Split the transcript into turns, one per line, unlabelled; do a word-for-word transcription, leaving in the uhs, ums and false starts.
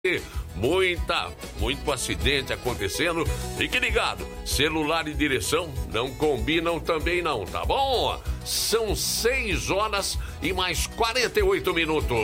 Muita, muito acidente acontecendo. Fique ligado, celular e direção não combinam também não, tá bom? São seis horas e mais quarenta e oito minutos.